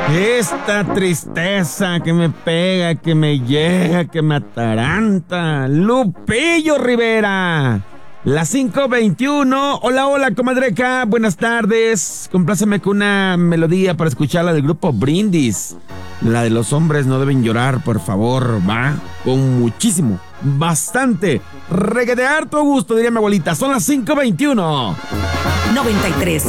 Esta tristeza que me pega, que me llega, que me ataranta. Lupillo Rivera. Las 5:21. Hola, hola, comadreca. Buenas tardes. Compláceme con una melodía para escucharla del grupo Brindis. La de los hombres no deben llorar, por favor, va. Con muchísimo, bastante. Reguetear tu gusto, diría mi abuelita. Son las 5:21. 93.1